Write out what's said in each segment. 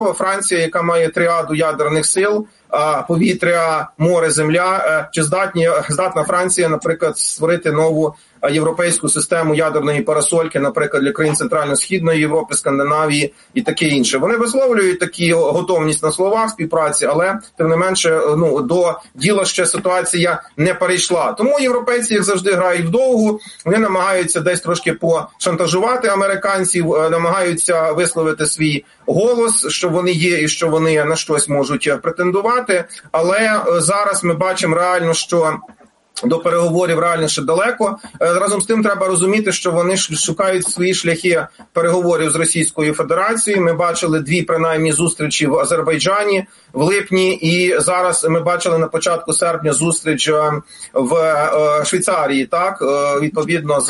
Франція, яка має тріаду ядерних сил, повітря, море, земля, чи здатна Франція, наприклад, створити нову європейську систему ядерної парасольки, наприклад, для країн Центрально-Східної Європи, Скандинавії і таке інше. Вони висловлюють такі готовність на словах співпраці, але, тим не менше, до діла ще ситуація не перейшла. Тому європейці, як завжди, грають вдовгу, вони намагаються десь трошки пошантажувати американців, намагаються висловити свій голос, що вони є і що вони на щось можуть претендувати, але зараз ми бачимо реально, що до переговорів реально ще далеко. Разом з тим треба розуміти, що вони шукають свої шляхи переговорів з Російською Федерацією. Ми бачили 2, принаймні, зустрічі в Азербайджані в липні, і зараз ми бачили на початку серпня зустріч в Швейцарії, так, відповідно з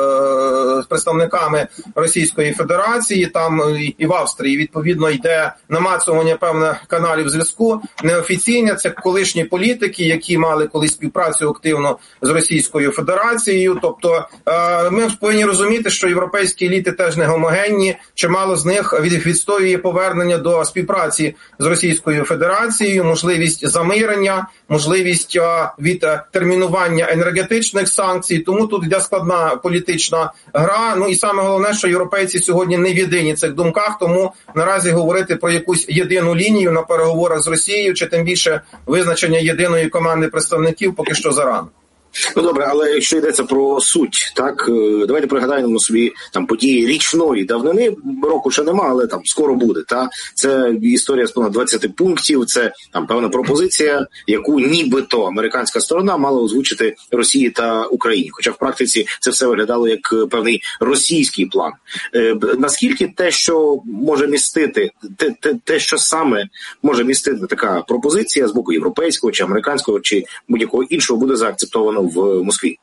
представниками Російської Федерації, там і в Австрії, відповідно, йде намацування певних каналів зв'язку. Неофіційні, це колишні політики, які мали колись співпрацю активно з Російською Федерацією. Тобто ми повинні розуміти, що європейські еліти теж не гомогенні, чимало з них відстоює повернення до співпраці з Російською Федерацією, можливість замирення, можливість відтермінування енергетичних санкцій. Тому тут йде складна політична гра. Ну і саме головне, що європейці сьогодні не в єдині цих думках, тому наразі говорити про якусь єдину лінію на переговорах з Росією, чи тим більше визначення єдиної команди представників, поки що зарано. Ну добре, але якщо йдеться про суть, так, давайте пригадаємо собі там події річної давнини, року ще нема, але там скоро буде, та це історія з понад 20 пунктів, це там певна пропозиція, яку нібито американська сторона мала озвучити Росії та Україні, хоча в практиці це все виглядало як певний російський план. Наскільки те, що може містити, те, що саме може містити така пропозиція з боку європейського чи американського чи будь-якого іншого, буде заакцептовано в Москві?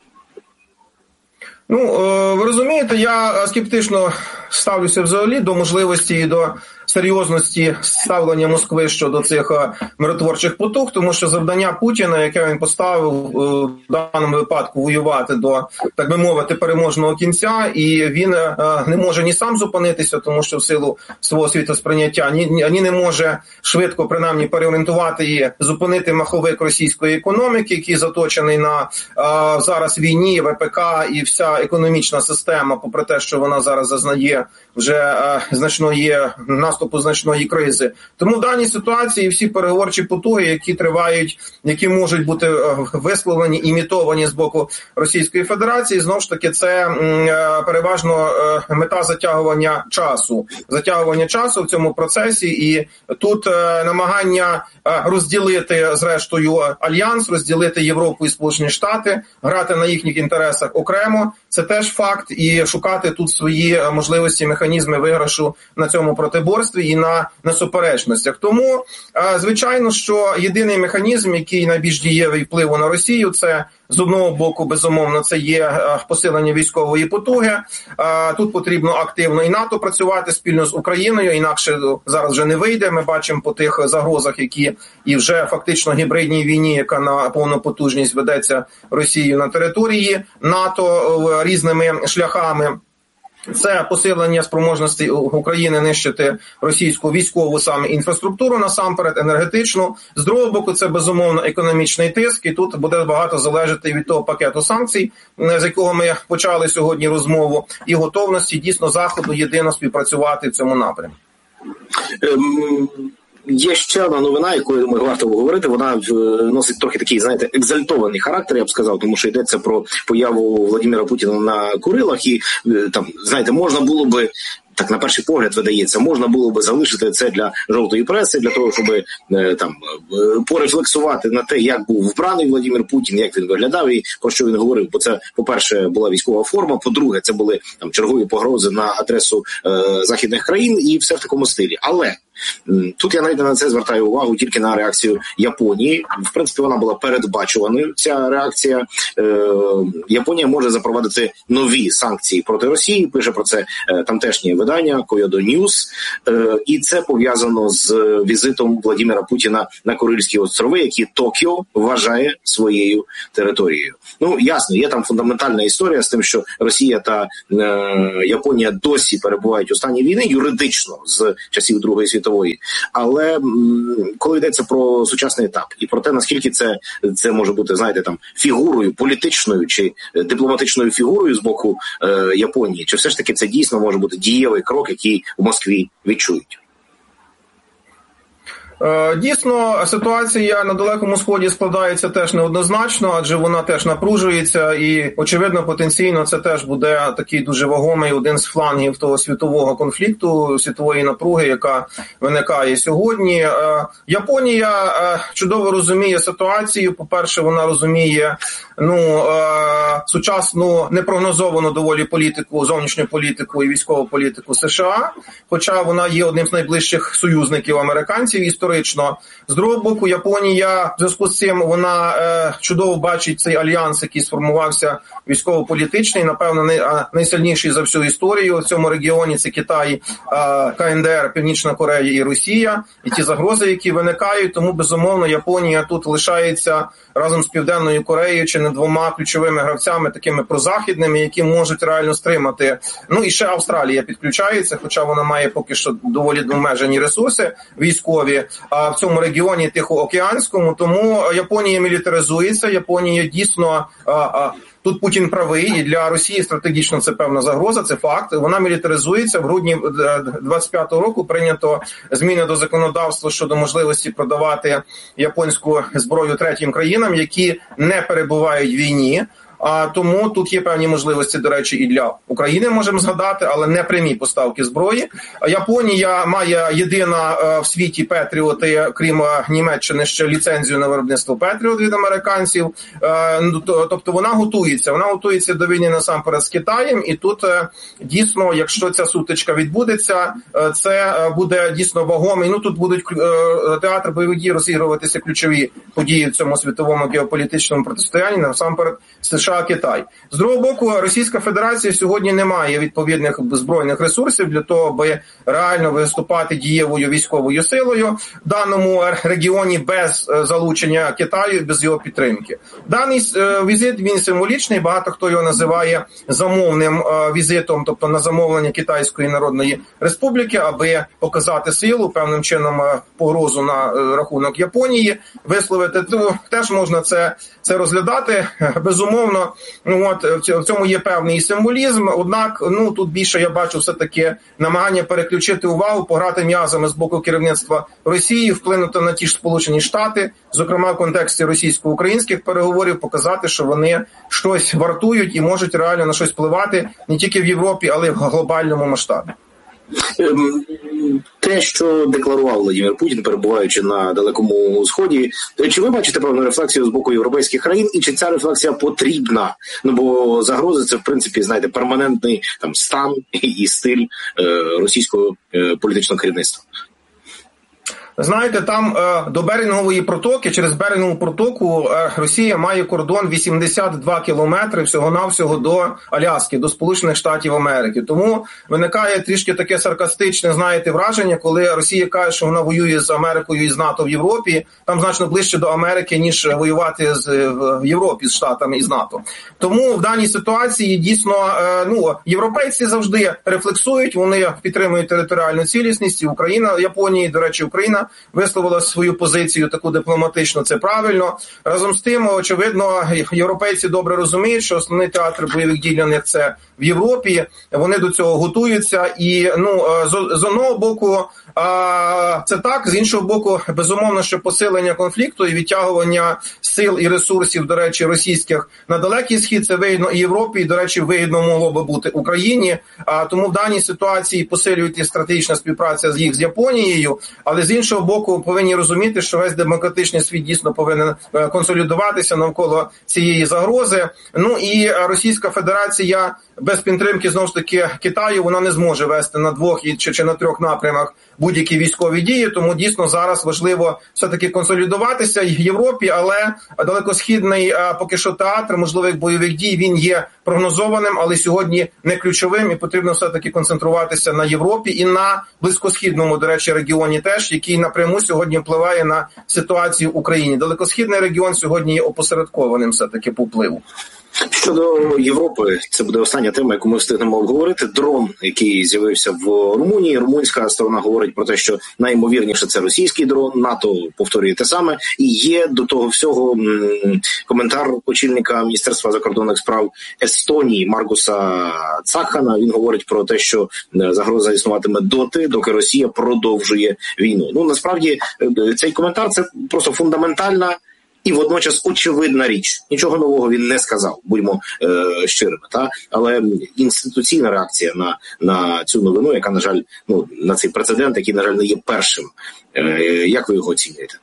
Ну, ви розумієте, я скептично ставлюся взагалі до можливості і до серйозності ставлення Москви щодо цих миротворчих потуг, тому що завдання Путіна, яке він поставив в даному випадку, воювати до, так би мовити, переможного кінця, і він не може ні сам зупинитися, тому що в силу свого світосприйняття, ні не може швидко, принаймні, переорієнтувати і зупинити маховик російської економіки, який заточений на зараз війні, ВПК і вся економічна система, попри те, що вона зараз зазнає вже наступу значної кризи. Тому в даній ситуації всі переговорчі потуги, які тривають, які можуть бути висловлені, імітовані з боку Російської Федерації, знову ж таки, це переважно мета затягування часу в цьому процесі, і тут намагання розділити, зрештою, альянс, розділити Європу і Сполучені Штати, грати на їхніх інтересах окремо, це теж факт, і шукати тут свої можливості, механізми виграшу на цьому протиборстві і на суперечностях. Тому, звичайно, що єдиний механізм, який найбільш дієвий впливу на Росію, це з одного боку, безумовно, це є посилення військової потуги. Тут потрібно активно і НАТО працювати спільно з Україною, інакше зараз вже не вийде. Ми бачимо по тих загрозах, які і вже фактично гібридній війні, яка на повну потужність ведеться Росією на території НАТО різними шляхами. Це посилення спроможності України нищити російську військову саме інфраструктуру, насамперед енергетичну. З другого боку, це безумовно економічний тиск, і тут буде багато залежати від того пакету санкцій, з якого ми почали сьогодні розмову, і готовності дійсно Заходу єдино співпрацювати в цьому напрямі. Є ще одна новина, яку, я думаю, варто обговорити. Вона носить трохи такий, знаєте, екзальтований характер, я б сказав, тому що йдеться про появу Владимира Путіна на Курилах, і там, знаєте, можна було би, так на перший погляд видається, можна було би залишити це для жовтої преси, для того, щоб там порефлексувати на те, як був вбраний Владимир Путін, як він виглядав і про що він говорив. Бо це, по-перше, була військова форма, по-друге, це були там чергові погрози на адресу західних країн і все в такому стилі. Але тут я навіть на це звертаю увагу тільки на реакцію Японії. В принципі, вона була передбачуваною, ця реакція. Японія може запровадити нові санкції проти Росії, пише про це тамтешнє видання Kyodo News, і це пов'язано з візитом Владимира Путіна на Курильські острови, які Токіо вважає своєю територією. Ну, ясно, є там фундаментальна історія з тим, що Росія та Японія досі перебувають у стані війни юридично з часів Другої світової світової. Але коли йдеться про сучасний етап і про те, наскільки це може бути, знаєте, там фігурою політичною чи дипломатичною фігурою з боку Японії, чи все ж таки це дійсно може бути дієвий крок, який в Москві відчують? Дійсно, ситуація на Далекому Сході складається теж неоднозначно, адже вона теж напружується і, очевидно, потенційно це теж буде такий дуже вагомий один з флангів того світового конфлікту, світової напруги, яка виникає сьогодні. Японія чудово розуміє ситуацію. По-перше, вона розуміє сучасну непрогнозовану доволі політику, зовнішню політику і військову політику США, хоча вона є одним з найближчих союзників американців історично. З другого боку, Японія в зв'язку з цим вона чудово бачить цей альянс, який сформувався військово-політичний, напевно, найсильніший за всю історію в цьому регіоні. Це Китай, КНДР, Північна Корея і Росія, і ті загрози, які виникають. Тому, безумовно, Японія тут лишається разом з Південною Кореєю чи не двома ключовими гравцями, такими прозахідними, які можуть реально стримати. І ще Австралія підключається, хоча вона має поки що доволі обмежені ресурси військові в цьому регіоні Тихоокеанському. Тому Японія мілітаризується, Японія дійсно... Тут Путін правий, і для Росії стратегічно це певна загроза, це факт. Вона мілітаризується. В грудні 25-го року прийнято зміни до законодавства щодо можливості продавати японську зброю третім країнам, які не перебувають в війні. Тому тут є певні можливості, до речі, і для України можемо згадати, але не прямі поставки зброї. Японія має єдина в світі Петріоти, крім Німеччини, ще ліцензію на виробництво Петріот від американців. Тобто вона готується до війни насамперед з Китаєм, і тут дійсно, якщо ця сутичка відбудеться, це буде дійсно вагомий. Тут будуть театр бойових дій розігруватися ключові події в цьому світовому геополітичному протистоянні, насамперед США-Китай. З другого боку, Російська Федерація сьогодні не має відповідних збройних ресурсів для того, аби реально виступати дієвою військовою силою в даному регіоні без залучення Китаю, без його підтримки. Даний візит, він символічний, багато хто його називає замовним візитом, тобто на замовлення Китайської Народної Республіки, аби показати силу, певним чином погрозу на рахунок Японії висловити. Теж можна це розглядати. Безумовно, в цьому є певний символізм, однак, тут більше я бачу все-таки намагання переключити увагу, пограти м'язами з боку керівництва Росії, вплинути на ті ж Сполучені Штати, зокрема в контексті російсько-українських переговорів, показати, що вони щось вартують і можуть реально на щось впливати не тільки в Європі, але й в глобальному масштабі. Те, що декларував Владимир Путін, перебуваючи на Далекому Сході, чи ви бачите певну рефлексію з боку європейських країн, і чи ця рефлексія потрібна? Бо загрози – це, в принципі, знаєте, перманентний стан і стиль російського політичного керівництва. Знаєте, там до Берингової протоки, через Берингову протоку Росія має кордон 82 кілометри всього-навсього до Аляски, до Сполучених Штатів Америки. Тому виникає трішки таке саркастичне, знаєте, враження, коли Росія каже, що вона воює з Америкою і з НАТО в Європі, там значно ближче до Америки, ніж воювати в Європі з Штатами і з НАТО. Тому в даній ситуації дійсно, європейці завжди рефлексують, вони підтримують територіальну цілісність, і Україна, Японія, до речі, Україна висловила свою позицію таку дипломатичну, це правильно. Разом з тим, очевидно, європейці добре розуміють, що основний театр бойових дій для них це в Європі, вони до цього готуються, і з одного боку це так, з іншого боку, безумовно, що посилення конфлікту і відтягування сил і ресурсів, до речі, російських на Далекий Схід, це вигідно і Європі, і, до речі, вигідно могло би бути Україні, тому в даній ситуації посилюють і стратегічна співпраця з Японією, але з іншого боку повинні розуміти, що весь демократичний світ дійсно повинен консолідуватися навколо цієї загрози. І Російська Федерація без підтримки, знову ж таки, Китаю, вона не зможе вести на двох чи на трьох напрямах будь-які військові дії, тому дійсно зараз важливо все-таки консолідуватися в Європі, але далекосхідний поки що театр можливих бойових дій, він є прогнозованим, але сьогодні не ключовим, і потрібно все-таки концентруватися на Європі і на близькосхідному, до речі, регіоні теж, який напряму сьогодні впливає на ситуацію в Україні. Далекосхідний регіон сьогодні є опосередкованим все-таки по впливу. Щодо Європи, це буде остання тема, яку ми встигнемо обговорити. Дрон, який з'явився в Румунії. Румунська сторона говорить про те, що найімовірніше це російський дрон, НАТО повторює те саме. І є до того всього коментар очільника Міністерства закордонних справ Естонії Маргуса Цахана. Він говорить про те, що загроза існуватиме доти, доки Росія продовжує війну. Ну, насправді, цей коментар – це просто фундаментальна і водночас очевидна річ. Нічого нового він не сказав, будьмо щирими. Але інституційна реакція на цю новину, яка, на жаль, на цей прецедент, який, на жаль, не є першим. Як ви його оцінюєте?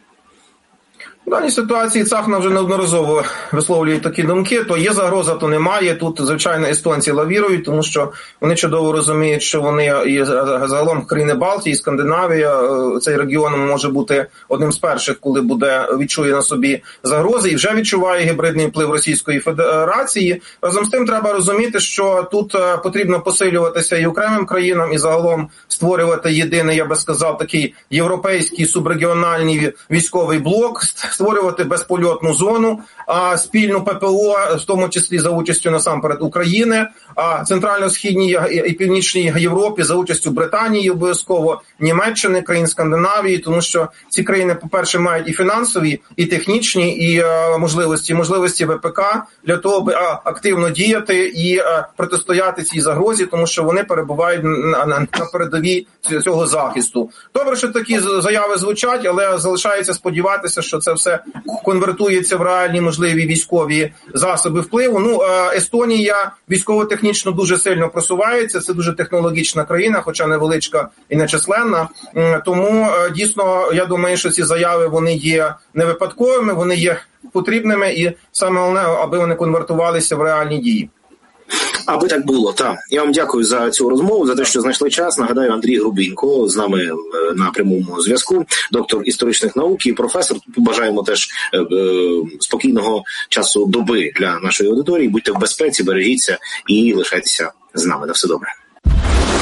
В даній ситуації Цахна вже неодноразово висловлює такі думки. То є загроза, то немає. Тут, звичайно, естонці лавірують, тому що вони чудово розуміють, що вони і загалом країни Балтії, Скандинавія, цей регіон може бути одним з перших, коли відчує на собі загрози і вже відчуває гібридний вплив Російської Федерації. Разом з тим треба розуміти, що тут потрібно посилюватися і окремим країнам, і загалом створювати єдиний, я би сказав, такий європейський субрегіональний військовий блок, створювати безпольотну зону, спільну ППО, в тому числі за участю насамперед України, а центрально-східній і північній Європі за участю Британії, обов'язково Німеччини, країн Скандинавії, тому що ці країни, по-перше, мають і фінансові, і технічні, і можливості ВПК для того, аби активно діяти і протистояти цій загрозі, тому що вони перебувають на передовій цього захисту. Добре, що такі заяви звучать, але залишається сподіватися, що це все конвертується в реальні можливі військові засоби впливу. Естонія військово-технічно дуже сильно просувається, це дуже технологічна країна, хоча невеличка і нечисленна. Тому, дійсно, я думаю, що ці заяви, вони є не випадковими, вони є потрібними і саме головне, аби вони конвертувалися в реальні дії. Аби так було, так. Я вам дякую за цю розмову, за те, що знайшли час. Нагадаю, Андрій Грубінко з нами на прямому зв'язку, доктор історичних наук і професор. Побажаємо теж спокійного часу доби для нашої аудиторії. Будьте в безпеці, бережіться і лишайтеся з нами. На все добре.